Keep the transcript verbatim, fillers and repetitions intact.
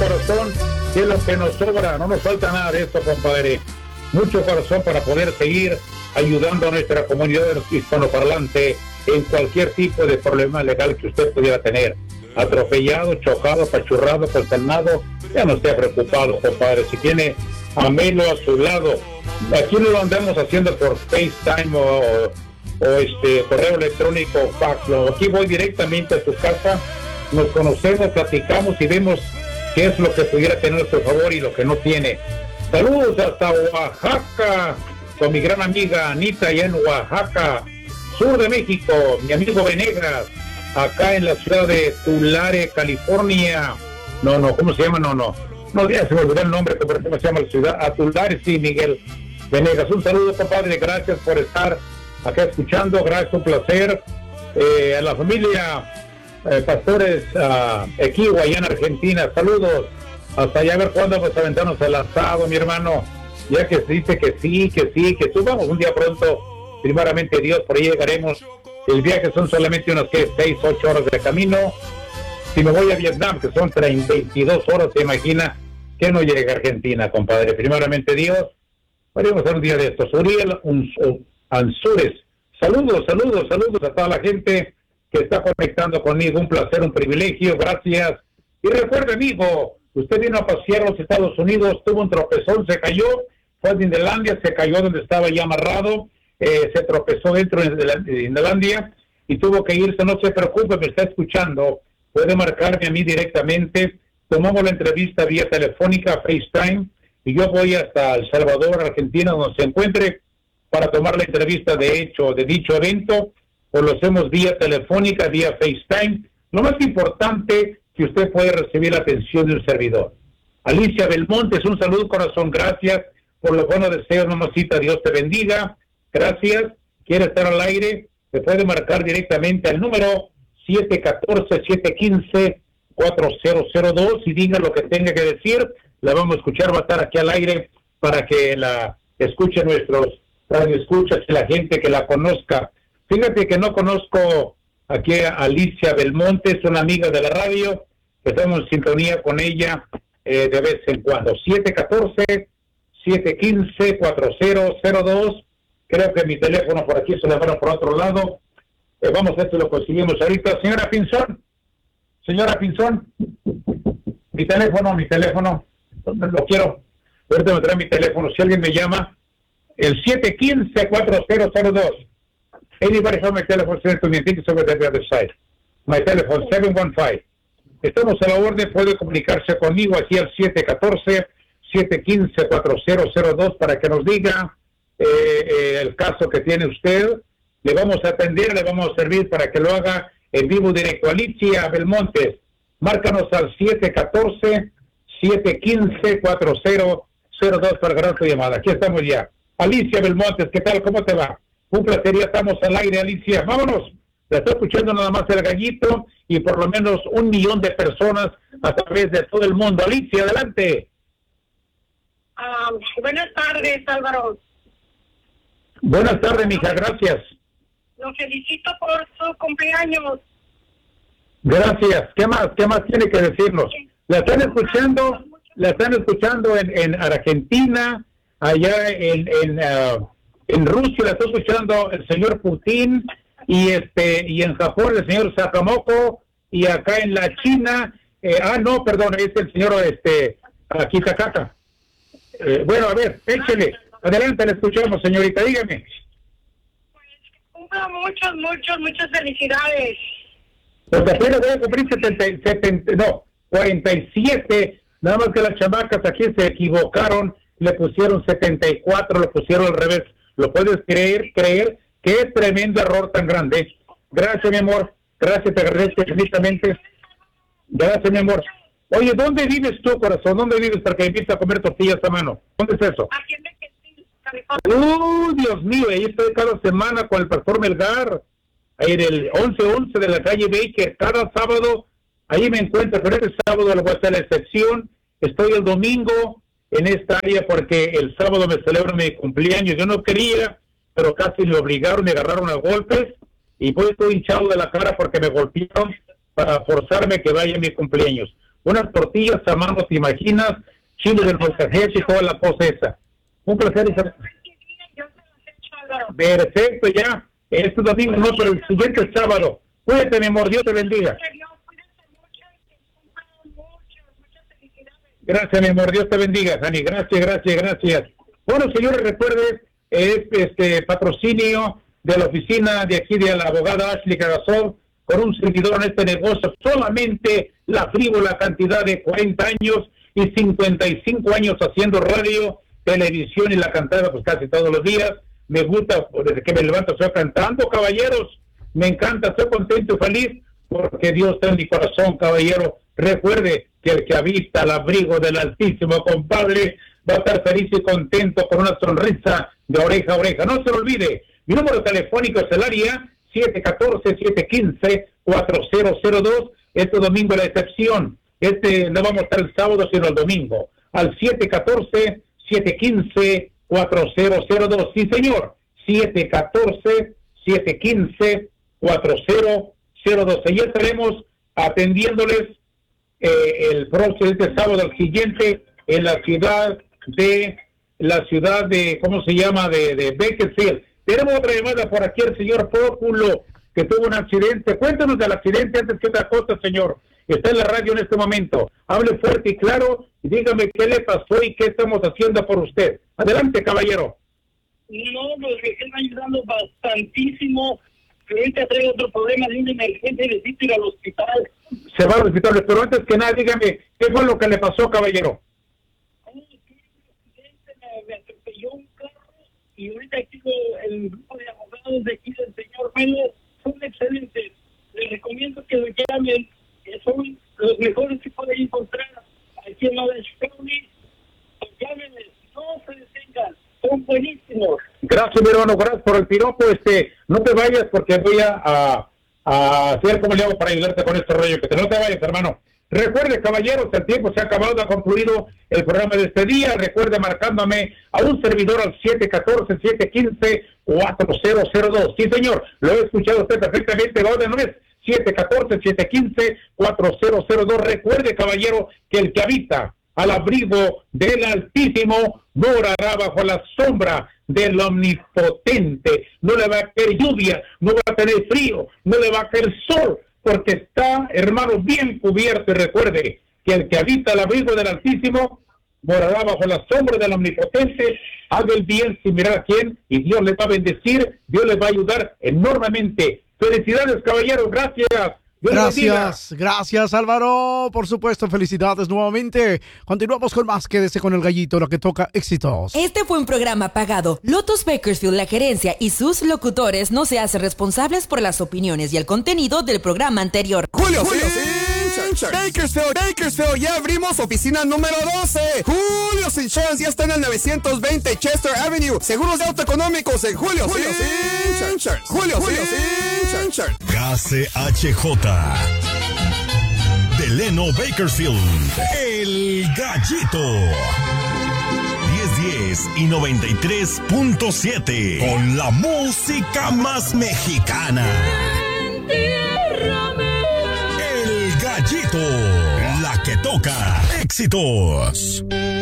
corazón, que es lo que nos sobra, no nos falta nada de esto, compadre. Mucho corazón para poder seguir ayudando a nuestra comunidad hispanoparlante en cualquier tipo de problema legal que usted pudiera tener. Atropellado, chocado, apachurrado, consternado, ya no esté preocupado, compadre. Si tiene a Melo a su lado, aquí no lo andamos haciendo por FaceTime o, o este correo electrónico, fax. Aquí voy directamente a su casa, nos conocemos, platicamos y vemos qué es lo que pudiera tener a nuestro favor y lo que no tiene. Saludos hasta Oaxaca, con mi gran amiga Anita, allá en Oaxaca, sur de México, mi amigo Venegas, acá en la ciudad de Tulare, California. No, no, ¿cómo se llama? No, no. No, ya se me olvidó el nombre, pero ¿cómo se llama la ciudad? A Tulare, sí, Miguel Venegas. Un saludo, compadre, gracias por estar acá escuchando, gracias, un placer. Eh, a la familia eh, Pastores uh, Equigua, allá en Argentina, saludos. Hasta allá a ver cuándo pues aventarnos el asado, mi hermano. Ya que se dice que sí, que sí, que subamos un día pronto, primeramente Dios, por ahí llegaremos. El viaje son solamente unas que seis, ocho horas de camino. Si me voy a Vietnam, que son treinta, veintidós horas, se imagina que no llega a Argentina, compadre. Primeramente Dios, podríamos hacer un día de estos. Uriel Ansures, saludos, saludos, saludos a toda la gente que está conectando conmigo. Un placer, un privilegio, gracias. Y recuerde, amigo, usted vino a pasear a los Estados Unidos, tuvo un tropezón, se cayó, fue a Disneylandia, se cayó donde estaba ya amarrado, eh, se tropezó dentro de Disneylandia y tuvo que irse. No se preocupe, me está escuchando, puede marcarme a mí directamente. Tomamos la entrevista vía telefónica, FaceTime, y yo voy hasta El Salvador, Argentina, donde se encuentre, para tomar la entrevista de hecho, de dicho evento, o lo hacemos vía telefónica, vía FaceTime. Lo más importante, que usted puede recibir la atención de un servidor. Alicia Belmontes, un saludo, corazón, gracias por los buenos deseos, mamacita, Dios te bendiga, gracias. Quiere estar al aire, se puede marcar directamente al número siete uno cuatro, siete uno cinco, cuatro cero cero dos y diga lo que tenga que decir. La vamos a escuchar, va a estar aquí al aire para que la escuchen nuestros radioescuchas y la gente que la conozca. Fíjate que no conozco aquí a Alicia Belmonte, es una amiga de la radio, que estamos en sintonía con ella eh, de vez en cuando. siete uno cuatro, siete uno cinco, cuatro cero cero dos, creo que mi teléfono por aquí se lo van por otro lado. Eh, vamos a ver si lo conseguimos ahorita. Señora Pinzón, señora Pinzón, mi teléfono, mi teléfono, lo quiero, ahorita me trae mi teléfono, si alguien me llama, el siete uno cinco, cuatro cero cero dos. Anybody have my telephone, send to me, I think it's over the other side. My telephone, seven one five. Estamos a la orden, puede comunicarse conmigo aquí al siete uno cuatro, siete uno cinco, cuatro cero cero dos para que nos diga eh, eh, el caso que tiene usted. Le vamos a atender, le vamos a servir para que lo haga en vivo directo. Alicia Belmontes, márcanos al siete uno cuatro, siete uno cinco, cuatro cero cero dos para grabar tu llamada. Aquí estamos ya. Alicia Belmontes, ¿qué tal? ¿Cómo te va? Un placer, ya estamos al aire, Alicia. Vámonos. La estoy escuchando nada más el gallito y por lo menos un millón de personas a través de todo el mundo. Alicia, adelante. Um, buenas tardes, Álvaro. Buenas tardes, mija, gracias. Lo felicito por su cumpleaños. Gracias. ¿Qué más? ¿Qué más tiene que decirnos? La están escuchando, la están escuchando en, en Argentina, allá en... en uh, en Rusia la está escuchando el señor Putin y este y en Japón el señor Sakamoto y acá en la China eh, ah no perdón es el señor este Kitakaka. Eh, bueno, a ver, échele, adelante, le escuchamos, señorita, dígame. Pues cumpla muchas, muchas, muchas felicidades. Porque apenas voy a cumplir setenta, setenta, no, cuarenta y siete, nada más que las chamacas aquí se equivocaron, le pusieron setenta y cuatro, lo pusieron al revés. ¿Lo puedes creer? ¿Creer? ¡Qué tremendo error tan grande! Gracias, mi amor. Gracias, te agradezco infinitamente. Gracias, mi amor. Oye, ¿dónde vives tú, corazón? ¿Dónde vives para que me empieces a comer tortillas a mano? ¿Dónde es eso? Aquí en Mexicali, California. ¡Uh, Dios mío! Ahí estoy cada semana con el pastor Melgar. Ahí en el once once de la calle Baker. Cada sábado, ahí me encuentro. Pero este sábado le voy a hacer la excepción. Estoy el domingo en esta área porque el sábado me celebro mi cumpleaños. Yo no quería, pero casi me obligaron, me agarraron a golpes y pues estoy hinchado de la cara porque me golpearon para forzarme que vaya a mi cumpleaños. unas tortillas a mano, te imaginas, chile del molcajete y toda la cosa esa. Un placer. Perfecto, ya. Este domingo no, pero el siguiente sábado. Cuídate, mi amor, Dios te bendiga. Gracias, mi amor, Dios te bendiga, Dani. Gracias, gracias, gracias. Bueno, señores, recuerde, es este patrocinio de la oficina de aquí de la abogada Ashley Cagazón, con un servidor en este negocio, solamente la frívola cantidad de cuarenta años y cincuenta y cinco años haciendo radio, televisión y la cantada pues casi todos los días. Me gusta, desde que me levanto estoy cantando, caballeros, me encanta, estoy contento y feliz, porque Dios está en mi corazón, caballero. Recuerde que el que habita al abrigo del Altísimo, compadre, va a estar feliz y contento con una sonrisa de oreja a oreja. No se lo olvide, mi número telefónico es el área siete uno cuatro, siete uno cinco, cuatro cero cero dos. Este domingo la excepción. Este no vamos a estar el sábado, sino el domingo. Al siete uno cuatro, siete uno cinco, cuatro cero cero dos. Sí, señor. siete uno cuatro, siete uno cinco, cuatro cero cero dos. Ahí estaremos atendiéndoles eh, el próximo, este sábado, el siguiente, en la ciudad de, la ciudad de, ¿cómo se llama? De, de Bakersfield. Tenemos otra llamada por aquí, el señor Próculo, que tuvo un accidente. Cuéntanos del accidente antes que otra cosa, señor. Está en la radio en este momento. Hable fuerte y claro y dígame qué le pasó y qué estamos haciendo por usted. Adelante, caballero. No, pues me están ayudando bastantísimo. Pero ahorita traigo otro problema de una emergencia y necesito ir al hospital. Se va al hospital, pero antes que nada, dígame, ¿qué fue lo que le pasó, caballero? Me atropelló un carro y ahorita aquí el grupo de abogados de aquí del señor Pérez son excelentes. Les recomiendo que lo llamen, que son los mejores que pueden encontrar aquí en Orange County. Llámenles, no se detengan, son buenísimos. Gracias, mi hermano, gracias por el piropo. Este, no te vayas porque voy a, a, a hacer como le hago para ayudarte con este rollo. Que te no te vayas, hermano. Recuerde, caballeros, el tiempo se ha acabado, ha concluido el programa de este día. Recuerde marcándome a un servidor al siete uno cuatro, siete uno cinco, cuatro cero cero dos. Sí, señor, lo he escuchado usted perfectamente. La orden no es siete uno cuatro, siete uno cinco, cuatro cero cero dos. Recuerde, caballero, que el que habita al abrigo del Altísimo morará bajo la sombra del Omnipotente. No le va a caer lluvia, no va a tener frío, no le va a caer sol, porque está, hermano, bien cubierto. Y recuerde que el que habita al abrigo del Altísimo morará bajo la sombra del Omnipotente. Haga el bien sin mirar a quién y Dios le va a bendecir, Dios le va a ayudar enormemente. Felicidades, caballeros, gracias. Dios gracias, gracias Álvaro, por supuesto, felicidades nuevamente. Continuamos con más, quédese con el gallito, lo que toca éxitos. Este fue un programa pagado. Lotus Bakersfield, la gerencia y sus locutores no se hacen responsables por las opiniones y el contenido del programa anterior. Julio, Julio, sí. Bakersfield, Bakersfield, ya abrimos oficina número doce. Julio's Insurance ya está en el novecientos veinte Chester Avenue. Seguros de auto económicos en Julio's Julio, Insurance. Julio, Julio, Insurance. K C H J Delano Bakersfield, El Gallito. diez diez y noventa y tres punto siete con la música más mexicana. El Gallito, la que toca éxitos.